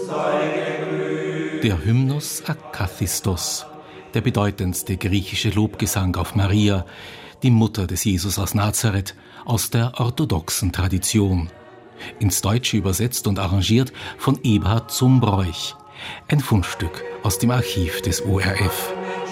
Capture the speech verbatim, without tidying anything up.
Der Hymnus Akathistos, der bedeutendste griechische Lobgesang auf Maria, die Mutter des Jesus aus Nazareth, aus der orthodoxen Tradition. Ins Deutsche übersetzt und arrangiert von Eberhard Zumbräuch. Ein Fundstück aus dem Archiv des O R F.